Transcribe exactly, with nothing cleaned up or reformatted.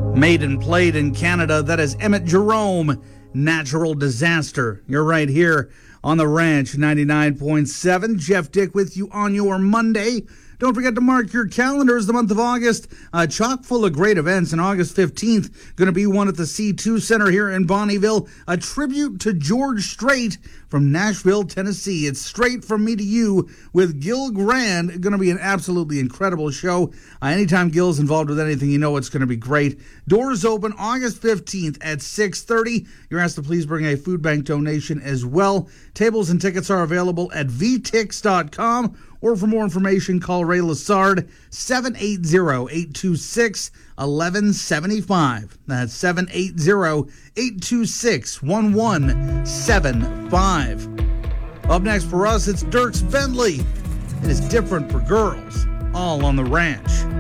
Made and played in Canada, that is Emmett Jerome, Natural Disaster. You're right here on the Ranch ninety-nine point seven. Jeff Dick with you on your Monday. Don't forget to mark your calendars. The month of August, uh, chock full of great events. And August fifteenth, going to be one at the C two Center here in Bonnyville. A tribute to George Strait from Nashville, Tennessee. It's Straight From Me to You with Gil Grand. Going to be an absolutely incredible show. Uh, anytime Gil's involved with anything, you know it's going to be great. Doors open August fifteenth at six thirty. You're asked to please bring a food bank donation as well. Tables and tickets are available at v tix dot com. Or for more information, call Ray Lassard, seven eight zero, eight two six, one one seven five. That's seven eight zero, eight two six, one one seven five. Up next for us, it's Dierks Bentley. It is Different for Girls, all on the Ranch.